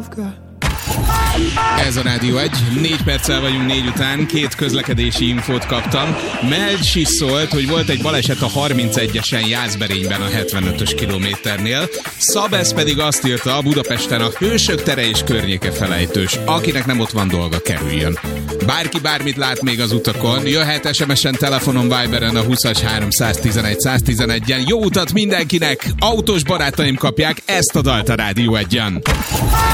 Ez a Rádió 1, 4 perccel vagyunk 4 után, 2 közlekedési infót kaptam. Melcsi szólt, hogy volt egy baleset a 31-esen Jászberényben a 75-ös kilométernél. Szabesz pedig azt írta, Budapesten a Hősök tere és környéke felejtős. Akinek nem ott van dolga, kerüljön. Bárki bármit lát még az utakon, jöhet SMS-en, telefonon, Viberen a 20-as 311 111-en. Jó utat mindenkinek! Autós barátaim kapják ezt a dalt a Rádió 1-en.